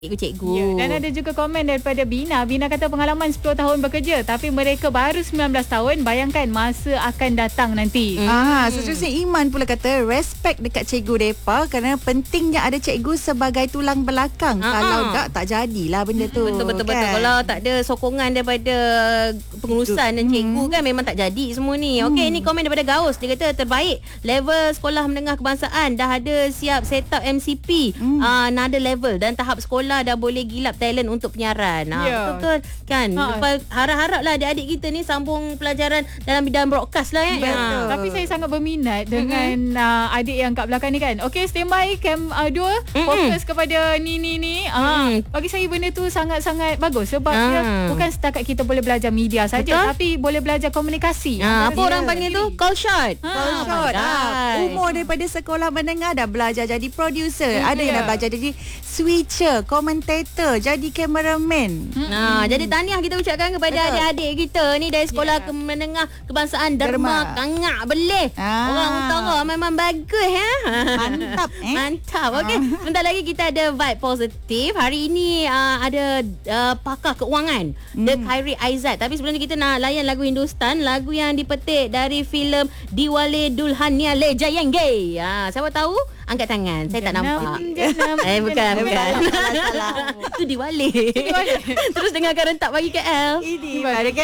cikgu-cikgu. Ya, dan ada juga komen daripada Bina. Bina kata pengalaman 10 tahun bekerja tapi mereka baru 19 tahun. Bayangkan masa akan datang nanti. Seterusnya Iman pula kata respect dekat cikgu depa kerana pentingnya ada cikgu sebagai tulang belakang. Kalau tak jadilah benda tu. Betul. Kalau tak ada sokongan daripada pengurusan dan cikgu kan memang tak jadi semua ni. Okey, ini komen daripada Gaus. Dia kata terbaik level sekolah menengah kebangsaan dah ada siap set up MCP. Nada level dan tahap sekolah dah boleh gilap talent untuk penyiaran. Betul kan? Lepas harap-haraplah adik-adik kita ni sambung pelajaran dalam bidang broadcast lah Tapi saya sangat berminat dengan adik yang kat belakang ni kan. Okey, standby cam 2 fokus kepada ni. Bagi saya benda tu sangat-sangat bagus sebab dia bukan setakat kita boleh belajar media saja tapi boleh belajar komunikasi. Apa orang panggil tu? Call shot. Call shot. Umur daripada sekolah menengah dah belajar jadi producer. Ada yang dah belajar jadi switcher, komentator, jadi cameraman. Jadi tahniah kita ucapkan kepada adik-adik kita ni dari sekolah menengah kebangsaan Derma Kangak Belih. Orang utara memang bagus Mantap. Mantap. Okey, sebentar lagi kita ada vibe positif. Hari ini ada pakar keuangan The Khairi Aizat. Tapi sebelum tu kita nak layan lagu Hindustan, lagu yang dipetik dari filem Diwali Dulhania Le Jayenge. Siapa tahu angkat tangan. Saya tak nampak. Bukan. Itu Diwali. Terus dengarkan rentak bagi KL. Ini